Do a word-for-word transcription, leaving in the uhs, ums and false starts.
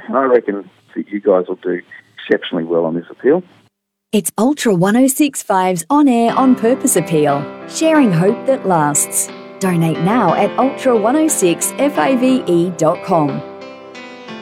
And I reckon that you guys will do exceptionally well on this appeal. It's Ultra one oh six point five's On Air On Purpose appeal, sharing hope that lasts. Donate now at ultra one oh six five e dot com.